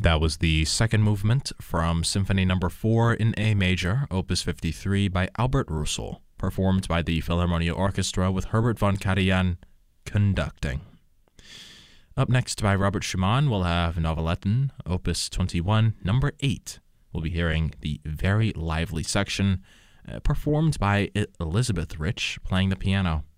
That was the second movement from Symphony No. 4 in A major, Opus 53 by Albert Roussel, performed by the Philharmonia Orchestra with Herbert von Karajan conducting. Up next by Robert Schumann, we'll have Novelletten, Opus 21, No. 8. We'll be hearing the very lively section performed by Elizabeth Rich playing the piano.